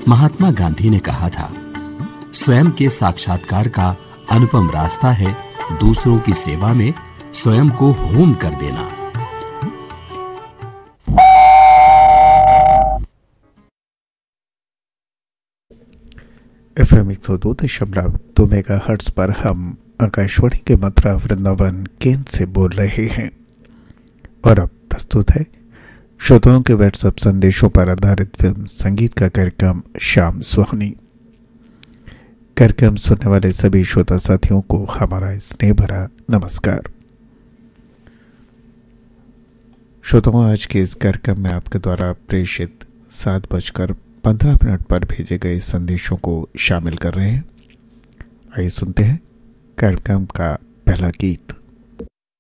महात्मा गांधी ने कहा था, स्वयं के साक्षात्कार का अनुपम रास्ता है दूसरों की सेवा में स्वयं को होम कर देना। FM 102.2 मेगाहर्ट्ज पर हम आकाशवाणी के मथुरा वृंदावन केंद्र से बोल रहे हैं और अब प्रस्तुत है श्रोताओं के व्हाट्सएप संदेशों पर आधारित फिल्म संगीत का कार्यक्रम शाम सुहानी। कार्यक्रम सुनने वाले सभी श्रोता साथियों को हमारा स्नेह भरा नमस्कार। श्रोताओं, आज के इस कार्यक्रम में आपके द्वारा प्रेषित 7:15 पर भेजे गए संदेशों को शामिल कर रहे हैं। आइए सुनते हैं कार्यक्रम का पहला गीत।